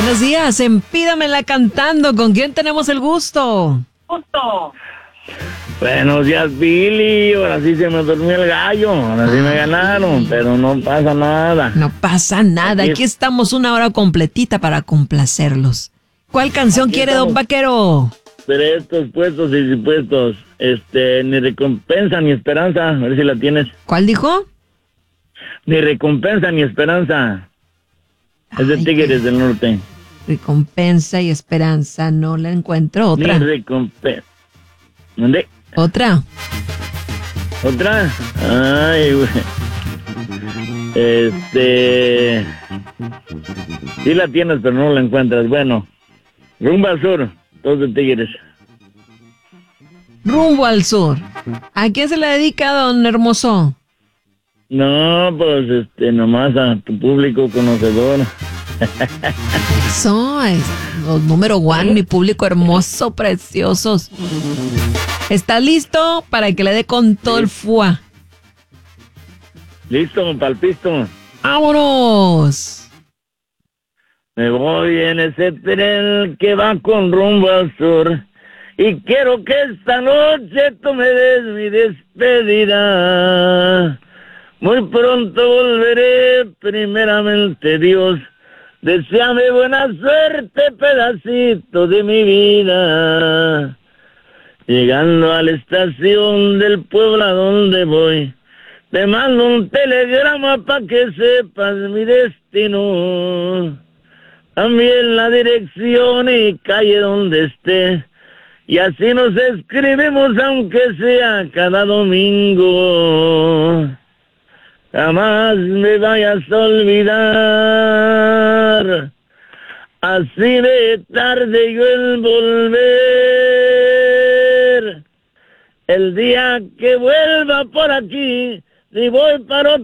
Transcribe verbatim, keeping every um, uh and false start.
Buenos días, en Pídamela Cantando. ¿Con quién tenemos el gusto? Gusto. Buenos días, Billy. Ahora sí se me durmió el gallo. Ahora sí me ganaron, pero no pasa nada. No pasa nada. Aquí, Aquí estamos una hora completita para complacerlos. ¿Cuál canción quiere, don Vaquero? Prestos, puestos y dispuestos. Este, ni recompensa ni esperanza. A ver si la tienes. ¿Cuál dijo? Ni recompensa ni esperanza. Es de Ay, Tigres qué- del Norte. Recompensa y esperanza. No la encuentro. Otra. Ni recompensa. ¿Dónde? Otra. ¿Otra? Ay, güey. Este... Sí la tienes, pero no la encuentras. Bueno, Rumbo al Sur, dos de Tigres. Rumbo al Sur. ¿A quién se le dedica, don Hermoso? No, pues, este, nomás a tu público conocedor. Eso es los número one, mi público hermoso, preciosos. ¿Está listo para que le dé con todo el fuá? Listo, palpisto. ¡Vámonos! Me voy en ese tren que va con rumbo al sur. Y quiero que esta noche tú me des mi despedida. Muy pronto volveré, primeramente Dios. Deseame buena suerte, pedacito de mi vida. Llegando a la estación del pueblo a donde voy, te mando un telegrama pa' que sepas mi destino. También la dirección y calle donde esté. Y así nos escribimos aunque sea cada domingo. Jamás me vayas a olvidar. Así de tarde yo el volver. El día que vuelva por aquí, si voy para otro